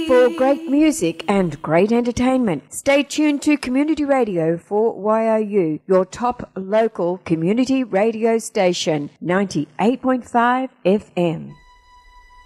For great music and great entertainment, stay tuned to Community Radio for YOU, your top local community radio station, 98.5 FM.